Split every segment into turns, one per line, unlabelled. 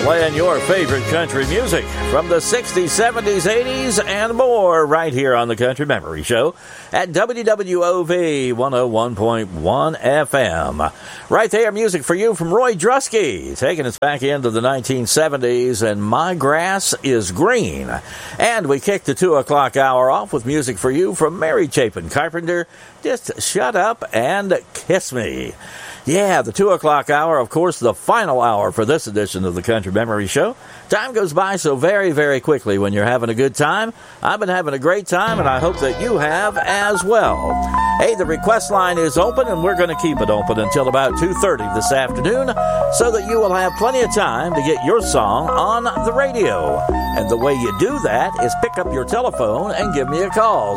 Playing your favorite country music from the 60s, 70s, 80s, and more right here on the Country Memory Show at WWOV 101.1 FM. Right there, music for you from Roy Drusky, taking us back into the 1970s, and My Grass is Green. And we kicked the 2 o'clock hour off with music for you from Mary Chapin Carpenter, Just Shut Up and Kiss Me. Yeah, the 2 o'clock hour, of course, the final hour for this edition of the Country Memory Show. Time goes by so very, very quickly when you're having a good time. I've been having a great time, and I hope that you have as well. Hey, the request line is open, and we're going to keep it open until about 2:30 this afternoon so that you will have plenty of time to get your song on the radio. And the way you do that is pick up your telephone and give me a call,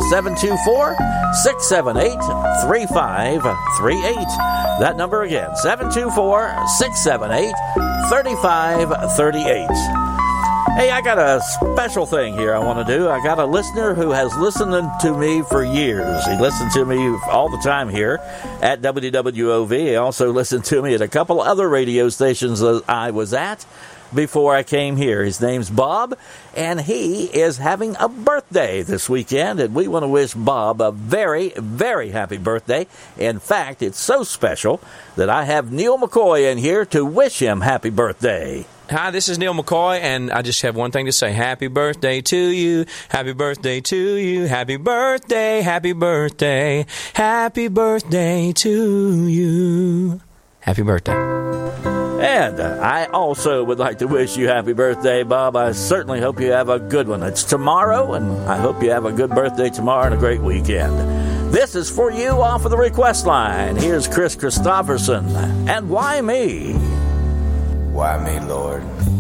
724-678-3538. That number again, 724-678-3538. Hey, I got a special thing here I want to do. I got a listener who has listened to me for years. He listened to me all the time here at WWOV. He also listened to me at a couple other radio stations that I was at before I came here. His name's Bob, and he is having a birthday this weekend, and we want to wish Bob a very, very happy birthday. In fact, it's so special that I have Neil McCoy in here to wish him happy birthday.
Hi, this is Neil McCoy, and I just have one thing to say. Happy birthday to you. Happy birthday to you. Happy birthday. Happy birthday. Happy birthday to you. Happy birthday.
And I also would like to wish you happy birthday, Bob. I certainly hope you have a good one. It's tomorrow, and I hope you have a good birthday tomorrow and a great weekend. This is for you off of the request line. Here's Chris Christopherson, and Why Me?
Why me, Lord?